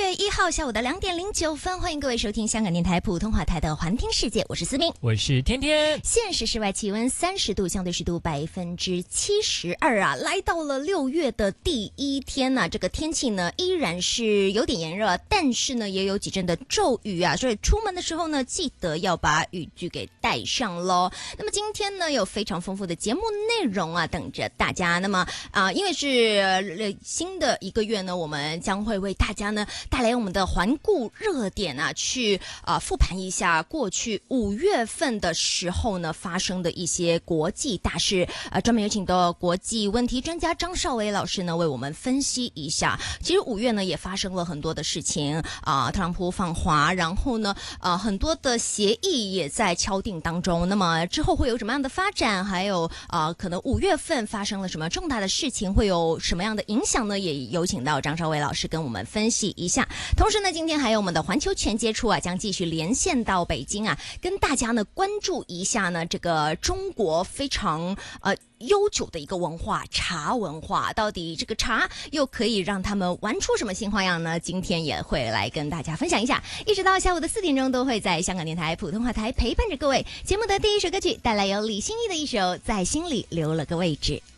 月1号下午的2点09分，欢迎各位收听香港电台普通话台的环听世界，我是思明， 我是天天。 现时室外气温30度，相对湿度72%啊，来到了6月的第一天呢，这个天气呢依然是有点炎热，但是呢也有几阵的骤雨啊，所以出门的时候呢记得要把雨具给带上咯。那么今天呢有非常丰富的节目内容啊等着大家。那么因为是新的一个月呢，我们将会为大家呢带来我们的环顾热点啊，去复盘一下过去5月份的时候呢发生的一些国际大事。专门有请到国际问题专家张少伟老师呢为我们分析一下。其实5月呢也发生了很多的事情特朗普访华，然后呢很多的协议也在敲定当中。那么之后会有什么样的发展？还有可能5月份发生了什么重大的事情，会有什么样的影响呢？也有请到张少伟老师跟我们分析一下。同时呢，今天还有我们的环球全接触啊，将继续连线到北京啊，跟大家呢关注一下呢这个中国非常悠久的一个文化，茶文化，到底这个茶又可以让他们玩出什么新花样呢？今天也会来跟大家分享一下，一直到下午的4点钟都会在香港电台普通话台陪伴着各位。节目的第一首歌曲带来由李心怡的一首《在心里留了个位置》。